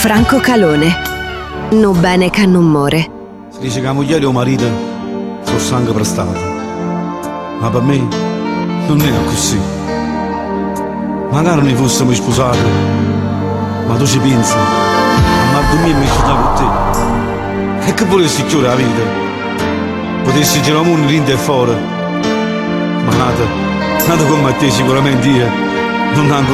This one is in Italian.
Franco Calone. No bene che non muore. Si dice che la moglie e il marito sono sangue prestato, ma per me non è così. Magari non fossimo sposati, ma tu ci pensi, a Mardomia mi ci con te. E che volessi chiudere la vita? Potessi girare il mondo in e fuori, ma nata come te sicuramente io non anche